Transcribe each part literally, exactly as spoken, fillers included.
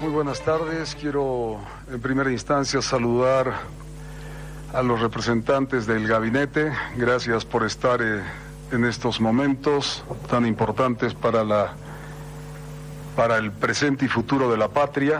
Muy buenas tardes. Quiero en primera instancia saludar a los representantes del gabinete. Gracias por estar eh, en estos momentos tan importantes para la para el presente y futuro de la patria.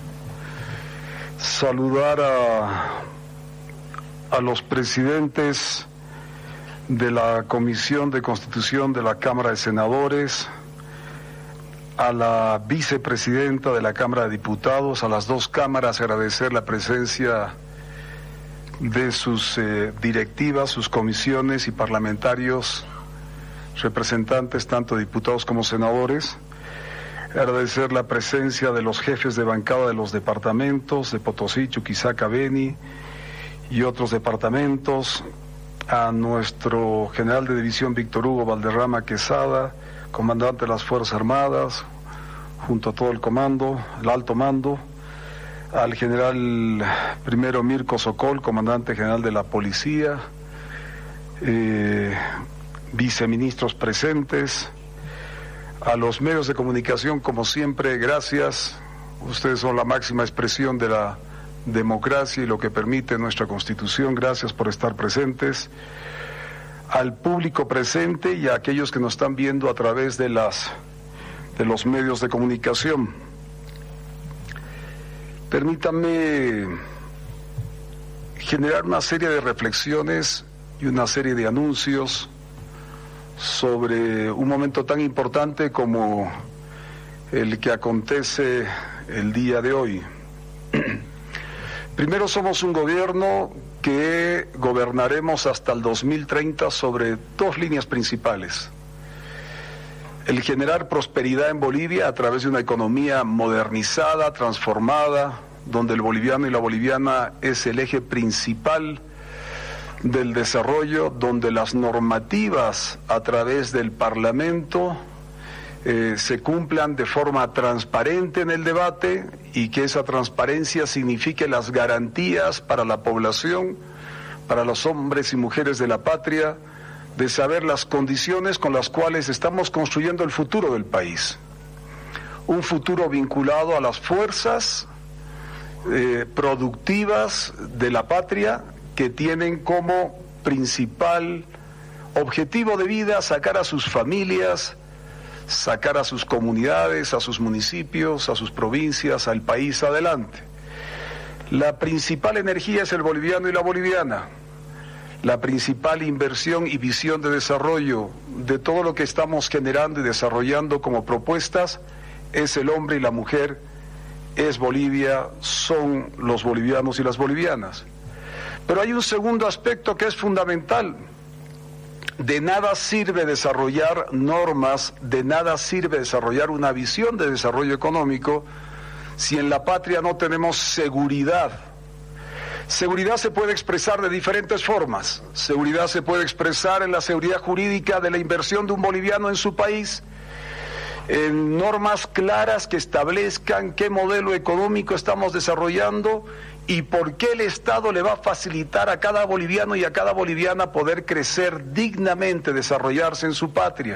Saludar a a los presidentes de la Comisión de Constitución de la Cámara de Senadores, a la vicepresidenta de la Cámara de Diputados, a las dos cámaras, agradecer la presencia de sus eh, directivas, sus comisiones y parlamentarios, representantes tanto diputados como senadores, agradecer la presencia de los jefes de bancada de los departamentos de Potosí, Chuquisaca, Beni y otros departamentos, a nuestro general de división Víctor Hugo Valderrama Quesada, comandante de las Fuerzas Armadas, junto a todo el comando, el alto mando, al general primero Mirko Sokol, comandante general de la Policía, eh, viceministros presentes, a los medios de comunicación, como siempre, gracias. Ustedes son la máxima expresión de la democracia y lo que permite nuestra Constitución. Gracias por estar presentes. Al público presente y a aquellos que nos están viendo a través de las de los medios de comunicación. Permítanme generar una serie de reflexiones y una serie de anuncios sobre un momento tan importante como el que acontece el día de hoy. Primero, somos un gobierno que gobernaremos hasta el dos mil treinta sobre dos líneas principales. El generar prosperidad en Bolivia a través de una economía modernizada, transformada, donde el boliviano y la boliviana es el eje principal del desarrollo, donde las normativas a través del Parlamento eh, se cumplan de forma transparente en el debate y que esa transparencia signifique las garantías para la población, para los hombres y mujeres de la patria, de saber las condiciones con las cuales estamos construyendo el futuro del país. Un futuro vinculado a las fuerzas eh, productivas de la patria que tienen como principal objetivo de vida sacar a sus familias, sacar a sus comunidades, a sus municipios, a sus provincias, al país adelante. La principal energía es el boliviano y la boliviana. La principal inversión y visión de desarrollo de todo lo que estamos generando y desarrollando como propuestas es el hombre y la mujer, es Bolivia, son los bolivianos y las bolivianas. Pero hay un segundo aspecto que es fundamental. De nada sirve desarrollar normas, de nada sirve desarrollar una visión de desarrollo económico si en la patria no tenemos seguridad. Seguridad se puede expresar de diferentes formas. Seguridad se puede expresar en la seguridad jurídica de la inversión de un boliviano en su país, en normas claras que establezcan qué modelo económico estamos desarrollando y por qué el Estado le va a facilitar a cada boliviano y a cada boliviana poder crecer dignamente, desarrollarse en su patria.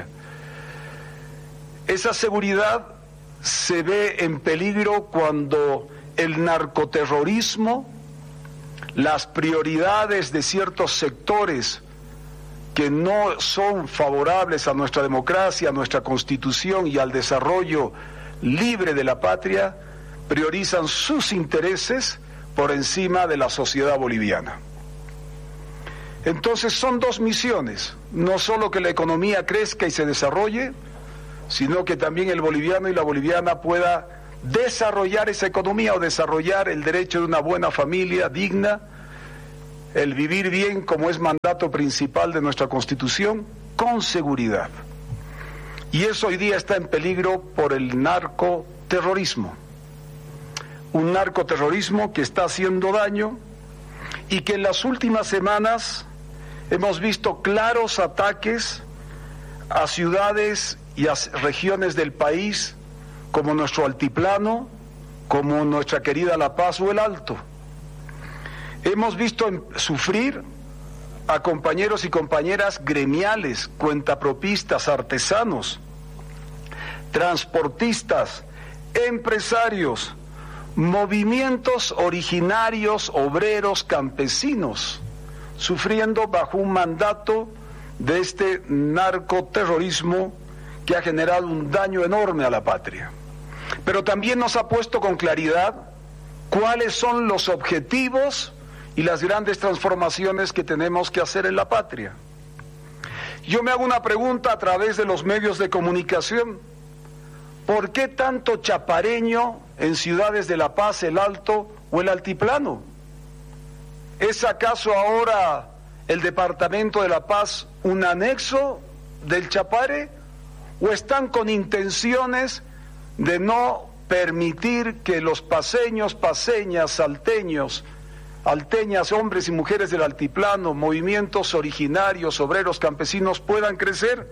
Esa seguridad se ve en peligro cuando el narcoterrorismo, las prioridades de ciertos sectores que no son favorables a nuestra democracia, a nuestra Constitución y al desarrollo libre de la patria, priorizan sus intereses por encima de la sociedad boliviana. Entonces son dos misiones, no solo que la economía crezca y se desarrolle, sino que también el boliviano y la boliviana pueda desarrollar esa economía o desarrollar el derecho de una buena familia digna, el vivir bien como es mandato principal de nuestra Constitución, con seguridad. Y eso hoy día está en peligro por el narcoterrorismo. Un narcoterrorismo que está haciendo daño y que en las últimas semanas hemos visto claros ataques a ciudades y a regiones del país como nuestro altiplano, como nuestra querida La Paz o el Alto. Hemos visto sufrir a compañeros y compañeras gremiales, cuentapropistas, artesanos, transportistas, empresarios, movimientos originarios, obreros, campesinos, sufriendo bajo un mandato de este narcoterrorismo que ha generado un daño enorme a la patria. Pero también nos ha puesto con claridad cuáles son los objetivos y las grandes transformaciones que tenemos que hacer en la patria. Yo me hago una pregunta a través de los medios de comunicación. ¿Por qué tanto chapareño en ciudades de La Paz, el Alto o el Altiplano? ¿Es acaso ahora el departamento de La Paz un anexo del Chapare? ¿O están con intenciones de no permitir que los paseños, paseñas, salteños, alteñas, hombres y mujeres del altiplano, movimientos originarios, obreros, campesinos puedan crecer?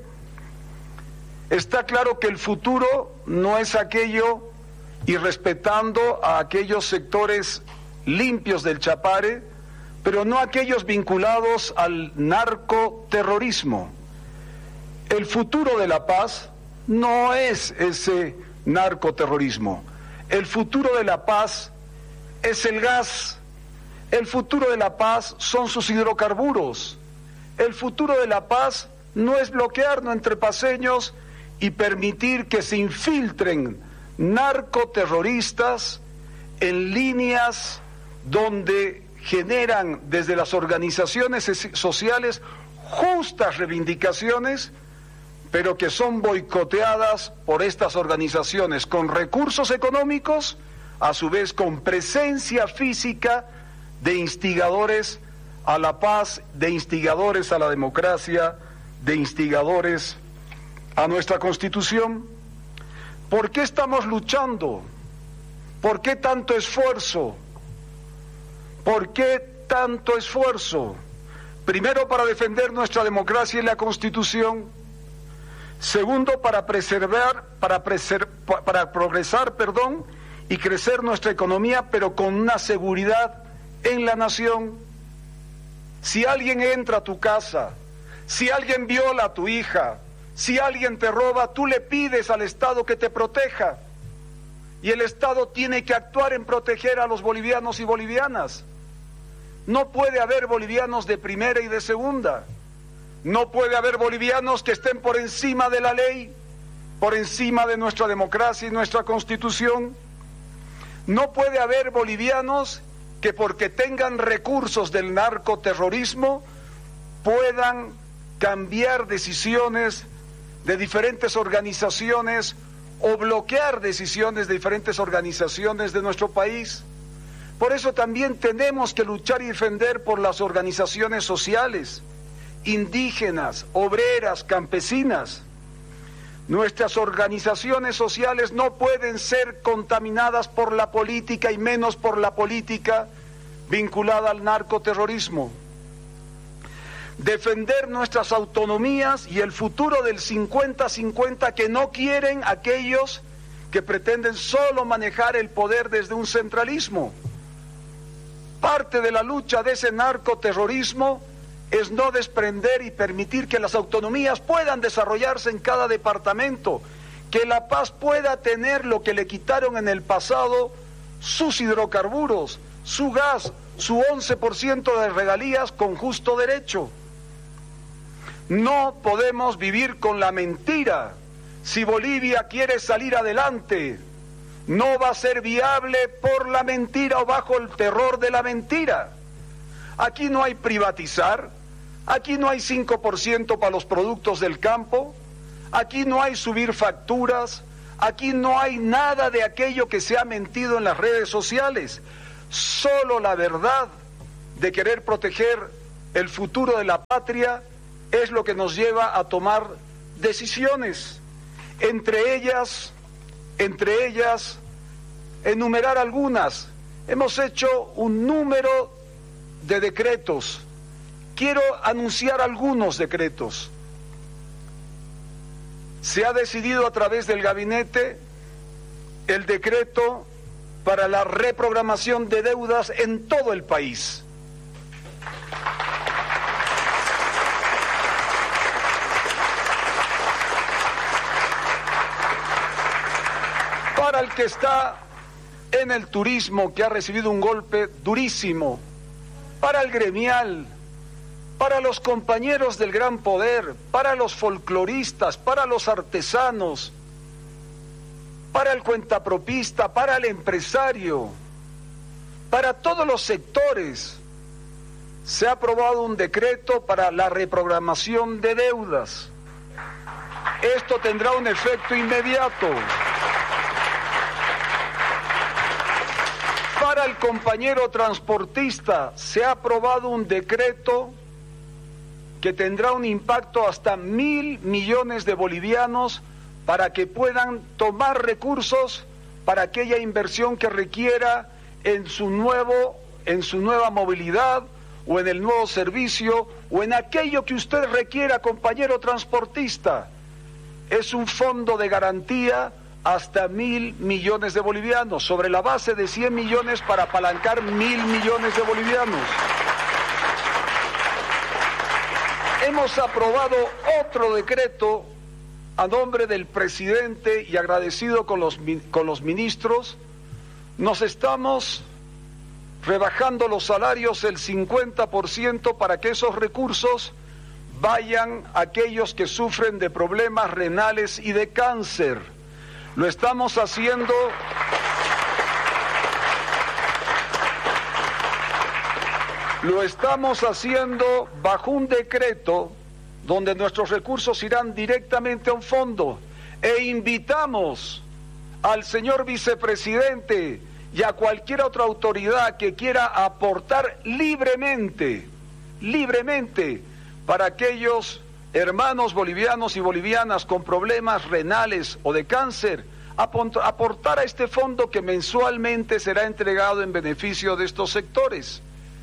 Está claro que el futuro no es aquello, y respetando a aquellos sectores limpios del Chapare, pero no aquellos vinculados al narcoterrorismo. El futuro de La Paz no es ese narcoterrorismo. El futuro de La Paz es el gas. El futuro de La Paz son sus hidrocarburos. El futuro de La Paz no es bloquearnos entre paseños y permitir que se infiltren narcoterroristas en líneas donde generan desde las organizaciones sociales justas reivindicaciones, pero que son boicoteadas por estas organizaciones con recursos económicos, a su vez con presencia física de instigadores a la paz, de instigadores a la democracia, de instigadores a nuestra Constitución. ¿Por qué estamos luchando? ¿Por qué tanto esfuerzo? ¿Por qué tanto esfuerzo? Primero, para defender nuestra democracia y la Constitución. Segundo, para preservar, para, preser, para progresar, perdón, y crecer nuestra economía, pero con una seguridad en la nación. Si alguien entra a tu casa, si alguien viola a tu hija, si alguien te roba, tú le pides al Estado que te proteja. Y el Estado tiene que actuar en proteger a los bolivianos y bolivianas. No puede haber bolivianos de primera y de segunda. No puede haber bolivianos que estén por encima de la ley, por encima de nuestra democracia y nuestra Constitución. No puede haber bolivianos que porque tengan recursos del narcoterrorismo puedan cambiar decisiones de diferentes organizaciones o bloquear decisiones de diferentes organizaciones de nuestro país. Por eso también tenemos que luchar y defender por las organizaciones sociales, indígenas, obreras, campesinas. Nuestras organizaciones sociales no pueden ser contaminadas por la política y menos por la política vinculada al narcoterrorismo. Defender nuestras autonomías y el futuro del cincuenta cincuenta que no quieren aquellos que pretenden solo manejar el poder desde un centralismo. Parte de la lucha de ese narcoterrorismo es no desprender y permitir que las autonomías puedan desarrollarse en cada departamento, que La Paz pueda tener lo que le quitaron en el pasado, sus hidrocarburos, su gas, su once por ciento de regalías con justo derecho. No podemos vivir con la mentira. Si Bolivia quiere salir adelante, no va a ser viable por la mentira o bajo el terror de la mentira. Aquí no hay privatizar, aquí no hay cinco por ciento para los productos del campo, aquí no hay subir facturas, aquí no hay nada de aquello que se ha mentido en las redes sociales. Solo la verdad de querer proteger el futuro de la patria es lo que nos lleva a tomar decisiones, entre ellas, entre ellas, enumerar algunas. Hemos hecho un número de decretos. Quiero anunciar algunos decretos. Se ha decidido a través del gabinete el decreto para la reprogramación de deudas en todo el país. Para el que está en el turismo, que ha recibido un golpe durísimo, para el gremial, para los compañeros del gran poder, para los folcloristas, para los artesanos, para el cuentapropista, para el empresario, para todos los sectores. Se ha aprobado un decreto para la reprogramación de deudas. Esto tendrá un efecto inmediato. Para el compañero transportista se ha aprobado un decreto que tendrá un impacto hasta mil millones de bolivianos para que puedan tomar recursos para aquella inversión que requiera en su nuevo, en su nueva movilidad, o en el nuevo servicio, o en aquello que usted requiera, compañero transportista. Es un fondo de garantía hasta mil millones de bolivianos, sobre la base de cien millones para apalancar mil millones de bolivianos. Hemos aprobado otro decreto a nombre del presidente y agradecido con los, con los ministros. Nos estamos rebajando los salarios el cincuenta por ciento para que esos recursos vayan a aquellos que sufren de problemas renales y de cáncer. Lo estamos haciendo lo estamos haciendo bajo un decreto donde nuestros recursos irán directamente a un fondo, e invitamos al señor vicepresidente y a cualquier otra autoridad que quiera aportar libremente, libremente, para aquellos hermanos bolivianos y bolivianas con problemas renales o de cáncer, aportar a este fondo que mensualmente será entregado en beneficio de estos sectores.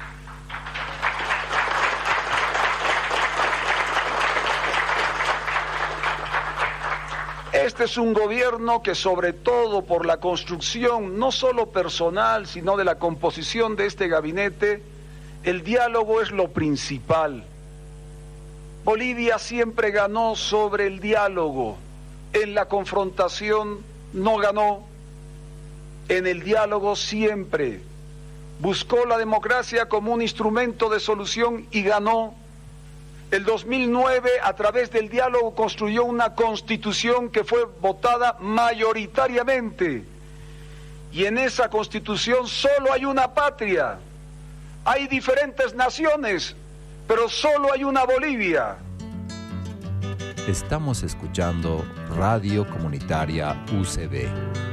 Este es un gobierno que, sobre todo por la construcción, no solo personal, sino de la composición de este gabinete, el diálogo es lo principal. Bolivia siempre ganó sobre el diálogo. En la confrontación no ganó. En el diálogo siempre buscó la democracia como un instrumento de solución y ganó. El dos mil nueve, a través del diálogo, construyó una constitución que fue votada mayoritariamente. Y en esa constitución solo hay una patria. Hay diferentes naciones, pero solo hay una Bolivia. Estamos escuchando Radio Comunitaria U C B.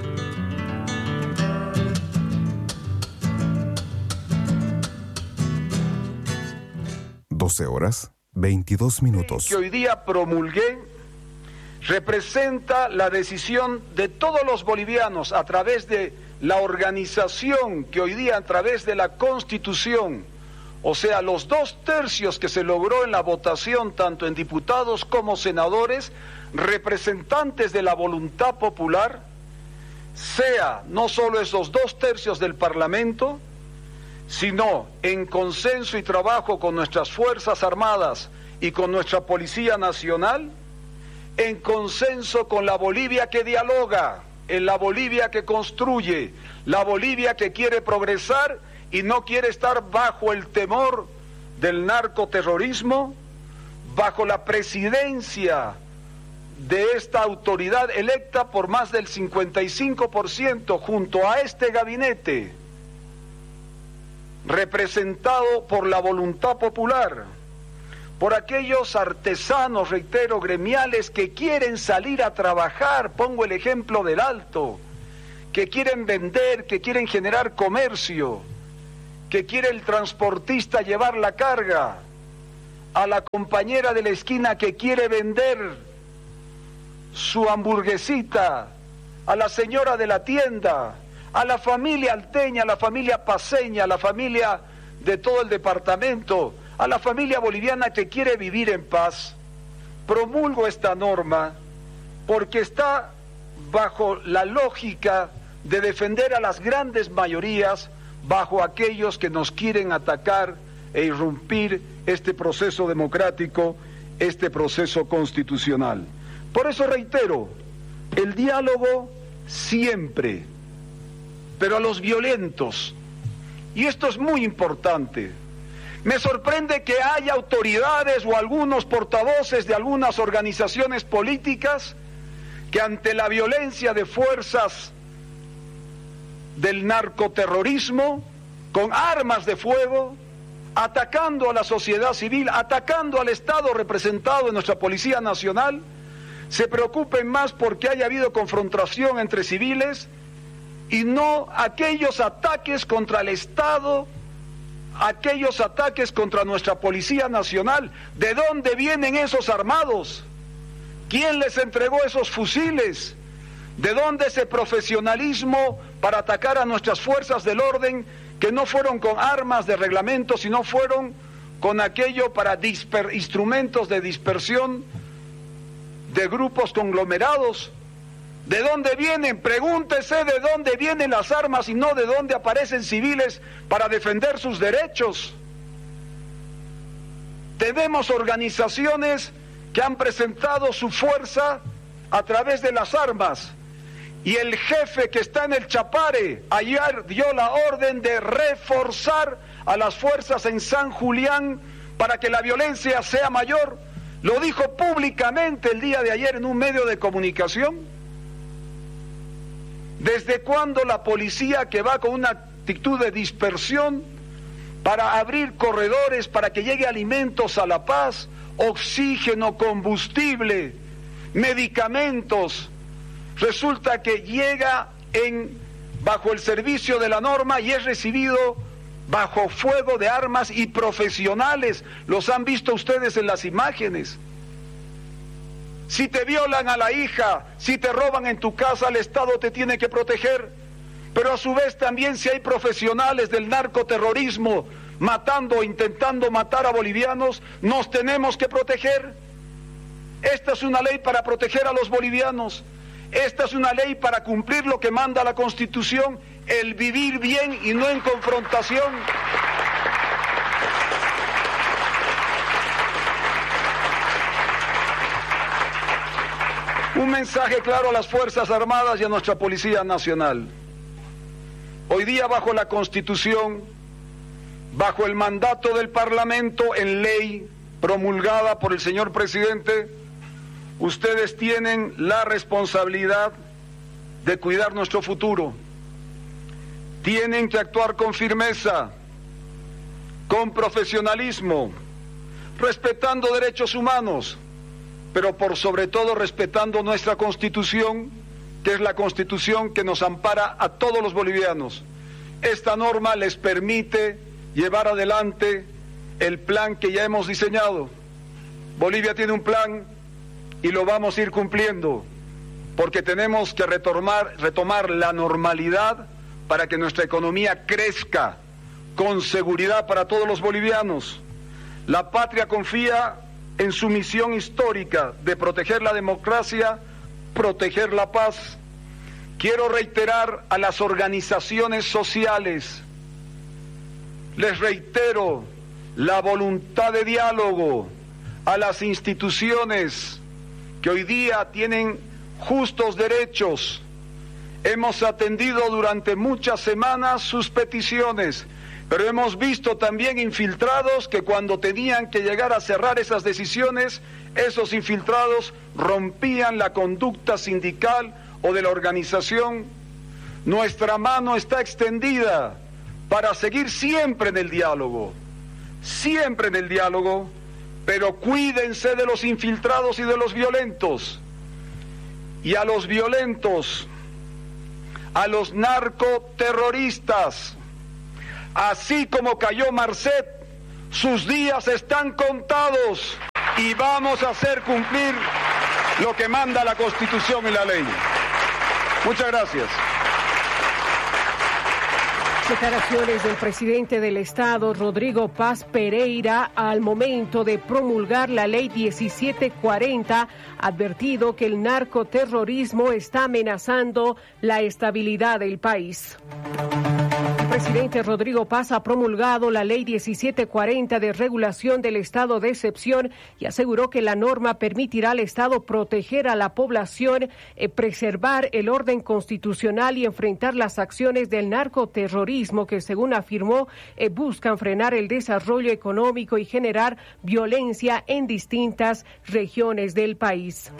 doce horas, veintidós minutos. Que hoy día promulgué representa la decisión de todos los bolivianos a través de la organización que hoy día, a través de la Constitución, o sea, los dos tercios que se logró en la votación, tanto en diputados como senadores, representantes de la voluntad popular, sea no solo esos dos tercios del Parlamento, sino en consenso y trabajo con nuestras Fuerzas Armadas y con nuestra Policía Nacional, en consenso con la Bolivia que dialoga, en la Bolivia que construye, la Bolivia que quiere progresar y no quiere estar bajo el temor del narcoterrorismo, bajo la presidencia de esta autoridad electa por más del cincuenta y cinco por ciento junto a este gabinete, representado por la voluntad popular, por aquellos artesanos, reitero, gremiales que quieren salir a trabajar, pongo el ejemplo del Alto, que quieren vender, que quieren generar comercio, que quiere el transportista llevar la carga, a la compañera de la esquina que quiere vender su hamburguesita, a la señora de la tienda, a la familia alteña, a la familia paceña, a la familia de todo el departamento, a la familia boliviana que quiere vivir en paz. Promulgo esta norma porque está bajo la lógica de defender a las grandes mayorías, bajo aquellos que nos quieren atacar e irrumpir este proceso democrático, este proceso constitucional. Por eso reitero, el diálogo siempre, pero a los violentos. Y esto es muy importante. Me sorprende que haya autoridades o algunos portavoces de algunas organizaciones políticas que ante la violencia de fuerzas del narcoterrorismo, con armas de fuego, atacando a la sociedad civil, atacando al Estado representado en nuestra Policía Nacional, se preocupen más porque haya habido confrontación entre civiles y no aquellos ataques contra el Estado, aquellos ataques contra nuestra Policía Nacional. ¿De dónde vienen esos armados? ¿Quién les entregó esos fusiles? ¿De dónde ese profesionalismo para atacar a nuestras fuerzas del orden, que no fueron con armas de reglamento, sino fueron con aquello para disper, instrumentos de dispersión de grupos conglomerados? ¿De dónde vienen? Pregúntese de dónde vienen las armas y no de dónde aparecen civiles para defender sus derechos. Tenemos organizaciones que han presentado su fuerza a través de las armas, y el jefe que está en el Chapare ayer dio la orden de reforzar a las fuerzas en San Julián para que la violencia sea mayor. Lo dijo públicamente el día de ayer en un medio de comunicación. ¿Desde cuándo la policía, que va con una actitud de dispersión para abrir corredores para que llegue alimentos a La Paz, oxígeno, combustible, medicamentos, resulta que llega en bajo el servicio de la norma y es recibido bajo fuego de armas y profesionales? Los han visto ustedes en las imágenes. Si te violan a la hija, si te roban en tu casa, el Estado te tiene que proteger. Pero a su vez también, si hay profesionales del narcoterrorismo matando o intentando matar a bolivianos, nos tenemos que proteger. Esta es una ley para proteger a los bolivianos. Esta es una ley para cumplir lo que manda la Constitución, el vivir bien y no en confrontación. Un mensaje claro a las Fuerzas Armadas y a nuestra Policía Nacional. Hoy día, bajo la Constitución, bajo el mandato del Parlamento en ley promulgada por el señor presidente, ustedes tienen la responsabilidad de cuidar nuestro futuro. Tienen que actuar con firmeza, con profesionalismo, respetando derechos humanos, pero por sobre todo respetando nuestra Constitución, que es la Constitución que nos ampara a todos los bolivianos. Esta norma les permite llevar adelante el plan que ya hemos diseñado. Bolivia tiene un plan y lo vamos a ir cumpliendo, porque tenemos que retomar, retomar la normalidad para que nuestra economía crezca con seguridad para todos los bolivianos. La patria confía en su misión histórica de proteger la democracia, proteger la paz. Quiero reiterar a las organizaciones sociales, les reitero la voluntad de diálogo, a las instituciones que hoy día tienen justos derechos. Hemos atendido durante muchas semanas sus peticiones, pero hemos visto también infiltrados que cuando tenían que llegar a cerrar esas decisiones, esos infiltrados rompían la conducta sindical o de la organización. Nuestra mano está extendida para seguir siempre en el diálogo, siempre en el diálogo, pero cuídense de los infiltrados y de los violentos. Y a los violentos, a los narcoterroristas, así como cayó Marcet, sus días están contados y vamos a hacer cumplir lo que manda la Constitución y la ley. Muchas gracias. Declaraciones del presidente del Estado, Rodrigo Paz Pereira, al momento de promulgar la ley diecisiete cuarenta, advertido que el narcoterrorismo está amenazando la estabilidad del país. El presidente Rodrigo Paz ha promulgado la ley diecisiete cuarenta de regulación del estado de excepción y aseguró que la norma permitirá al Estado proteger a la población, eh, preservar el orden constitucional y enfrentar las acciones del narcoterrorismo que, según afirmó, eh, buscan frenar el desarrollo económico y generar violencia en distintas regiones del país.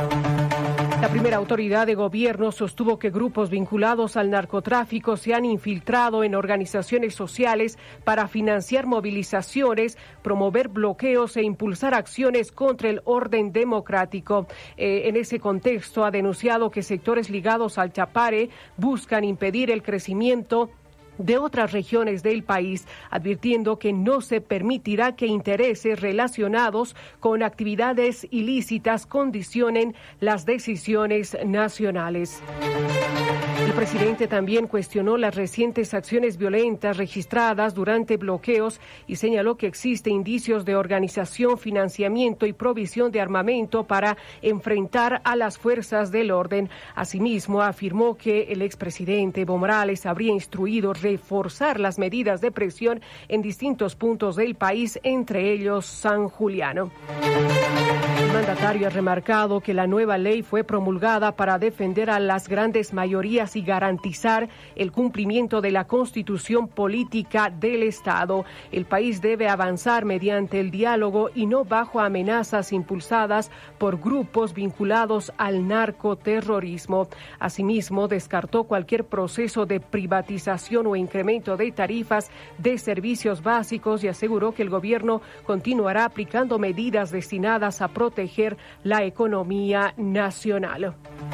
La primera autoridad de gobierno sostuvo que grupos vinculados al narcotráfico se han infiltrado en organizaciones sociales para financiar movilizaciones, promover bloqueos e impulsar acciones contra el orden democrático. Eh, en ese contexto, ha denunciado que sectores ligados al Chapare buscan impedir el crecimiento de otras regiones del país, advirtiendo que no se permitirá que intereses relacionados con actividades ilícitas condicionen las decisiones nacionales. El presidente también cuestionó las recientes acciones violentas registradas durante bloqueos y señaló que existe indicios de organización, financiamiento y provisión de armamento para enfrentar a las fuerzas del orden. Asimismo, afirmó que el expresidente Evo Morales habría instruido reforzar las medidas de presión en distintos puntos del país, entre ellos San Juliano. El mandatario ha remarcado que la nueva ley fue promulgada para defender a las grandes mayorías y garantizar el cumplimiento de la Constitución política del Estado. El país debe avanzar mediante el diálogo y no bajo amenazas impulsadas por grupos vinculados al narcoterrorismo. Asimismo, descartó cualquier proceso de privatización o incremento de tarifas de servicios básicos y aseguró que el gobierno continuará aplicando medidas destinadas a proteger la economía nacional.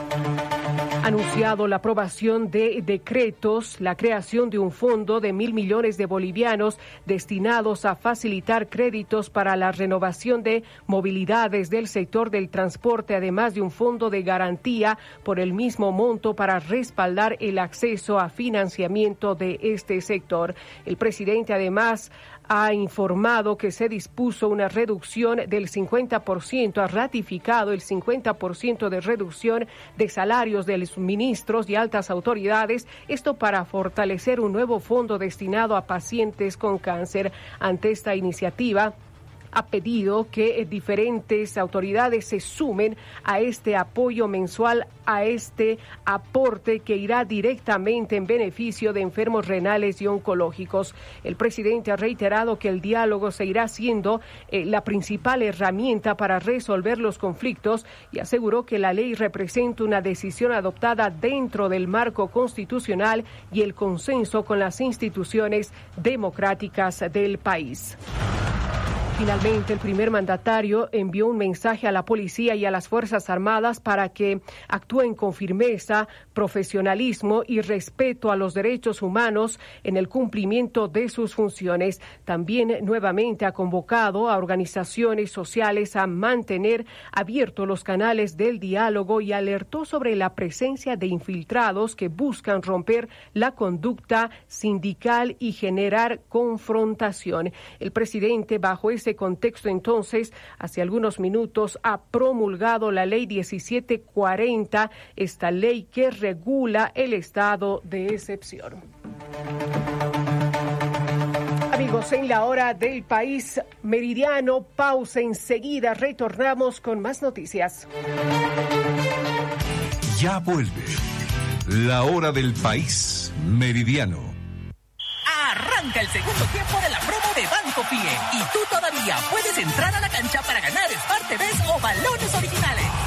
Ha anunciado la aprobación de decretos, la creación de un fondo de mil millones de bolivianos destinados a facilitar créditos para la renovación de movilidades del sector del transporte, además de un fondo de garantía por el mismo monto para respaldar el acceso a financiamiento de este sector. El presidente además ha informado que se dispuso una reducción del cincuenta por ciento, ha ratificado el cincuenta por ciento de reducción de salarios de los ministros y altas autoridades, esto para fortalecer un nuevo fondo destinado a pacientes con cáncer. Ante esta iniciativa, ha pedido que diferentes autoridades se sumen a este apoyo mensual, a este aporte que irá directamente en beneficio de enfermos renales y oncológicos. El presidente ha reiterado que el diálogo seguirá siendo eh, la principal herramienta para resolver los conflictos y aseguró que la ley representa una decisión adoptada dentro del marco constitucional y el consenso con las instituciones democráticas del país. Finalmente, el primer mandatario envió un mensaje a la policía y a las Fuerzas Armadas para que actúen con firmeza, profesionalismo y respeto a los derechos humanos en el cumplimiento de sus funciones. También nuevamente ha convocado a organizaciones sociales a mantener abiertos los canales del diálogo y alertó sobre la presencia de infiltrados que buscan romper la conducta sindical y generar confrontación. El presidente, bajo ese contexto, entonces, hace algunos minutos, ha promulgado la ley diecisiete cuarenta, esta ley que regula el estado de excepción. Amigos, en la hora del país meridiano, pausa, enseguida retornamos con más noticias. Ya vuelve la hora del país meridiano. Arranca el segundo tiempo de la promo de Banco Pie y tú todavía puedes entrar a la cancha para ganar Smartevs o balones originales.